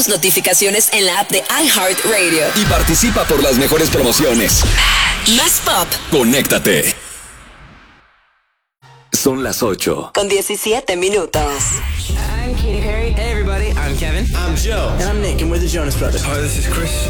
tus notificaciones en la app de iHeartRadio. Y participa por las mejores promociones. Más pop. Conéctate. Son las 8. Con 17 minutos. I'm Katy Perry. Hey everybody, I'm Kevin. I'm Joe. And I'm Nick, and we're the Jonas Brothers. Hi, this is Chris.